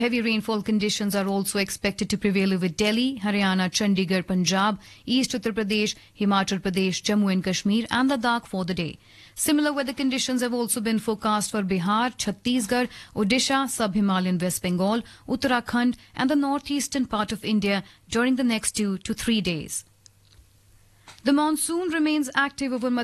Heavy rainfall conditions are also expected to prevail over Delhi, Haryana, Chandigarh, Punjab, East Uttar Pradesh, Himachal Pradesh, Jammu and Kashmir and Ladakh for the day. Similar weather conditions have also been forecast for Bihar, Chhattisgarh, Odisha, Sub-Himalayan West Bengal, Uttarakhand and the northeastern part of India during the next 2 to 3 days. The monsoon remains active over